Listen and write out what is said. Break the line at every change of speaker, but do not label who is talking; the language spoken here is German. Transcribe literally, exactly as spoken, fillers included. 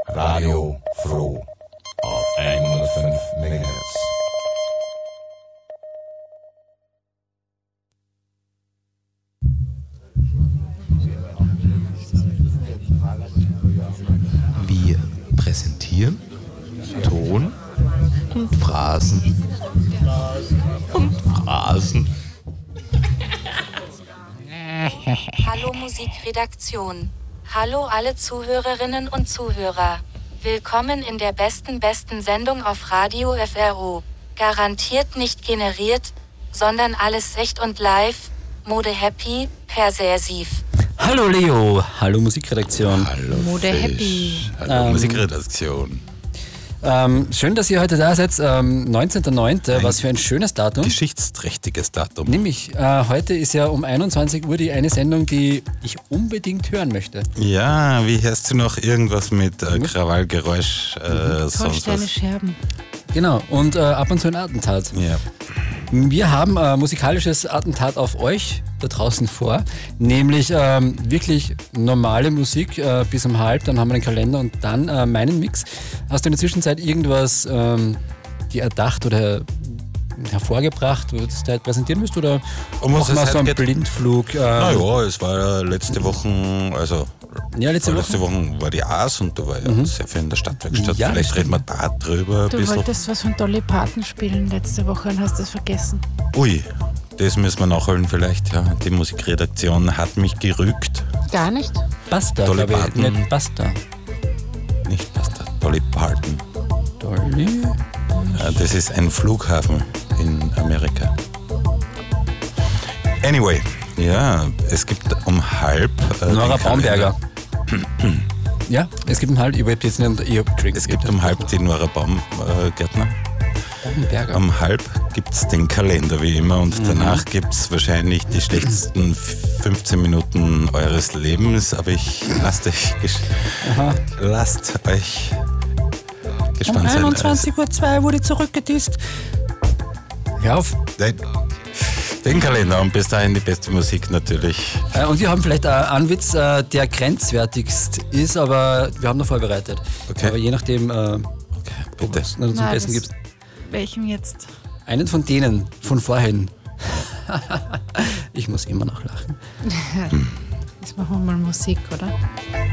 Radio Froh auf hundertfünf Megahertz.
Wir präsentieren Ton und Phrasen und Phrasen.
Hallo Musikredaktion. Hallo alle Zuhörerinnen und Zuhörer. Willkommen in der besten besten Sendung auf Radio F R O. Garantiert nicht generiert, sondern alles echt und live. Mode happy, persersiv.
Hallo Leo, hallo Musikredaktion.
Hallo
Mode
Fisch.
happy.
Hallo
Ähm,
Musikredaktion.
Ähm, schön, dass ihr heute da seid. Ähm, neunzehnter neunter Was für ein schönes Datum.
Geschichtsträchtiges Datum.
Nämlich, äh, heute ist ja um einundzwanzig Uhr die eine Sendung, die ich unbedingt hören möchte.
Ja, wie heißt du noch? Irgendwas mit äh, Krawallgeräusch, äh, sonst
Goldsteine
was.
Scherben.
Genau, und äh, ab und zu ein Attentat.
Ja.
Wir haben ein musikalisches Attentat auf euch da draußen vor, nämlich ähm, wirklich normale Musik äh, bis um halb, dann haben wir den Kalender und dann äh, meinen Mix. Hast du in der Zwischenzeit irgendwas ähm, dir erdacht oder hervorgebracht, was du heute präsentieren müsst, oder
Um was
machen wir
es
so einen
heute geht?
Blindflug? Ähm,
Naja, es war ja letzte Woche, also
Ja, letzte
letzte
Woche.
Woche war die Aas und da war ja sehr viel in der Stadtwerkstatt.
Ja,
Vielleicht
das
reden wir da drüber ein
Du
bisschen.
wolltest was von Dolly Parton spielen letzte Woche und hast das vergessen.
Ui, das müssen wir nachholen vielleicht. Ja. Die Musikredaktion hat mich gerügt.
Gar nicht?
Basta,
Dolly
glaube ich.
Parton.
Nicht Basta.
Nicht Basta, Dolly Parton.
Dolly?
Äh, Das ist ein Flughafen in Amerika. Anyway, ja, es gibt um halb. Äh,
Nora
den
Baumberger.
Kalender.
Ja, es gibt einen halt, ich habe jetzt nicht, ich hab Tricks.
Es gibt um halb die Nora Baumgärtner.
Baumberger.
Um halb gibt es den Kalender wie immer und
Mhm.
danach gibt es wahrscheinlich die schlechtesten fünfzehn Minuten eures Lebens, aber ich lasst euch, ges-
Aha.
lasst euch
Um
gespannt sein.
einundzwanzig Uhr zwei wurde zurückgedisst.
Hör auf.
Den, den Kalender und bis dahin die beste Musik natürlich.
Äh, Und wir haben vielleicht äh, einen Witz, äh, der grenzwertigst ist, aber wir haben noch vorbereitet.
Okay.
Aber je nachdem, äh,
Okay, bitte.
was du zum
Na,
Besten
das-
gibst.
Welchen jetzt?
Einen von denen, von vorhin. Ich muss immer noch lachen.
Jetzt machen wir mal Musik, oder?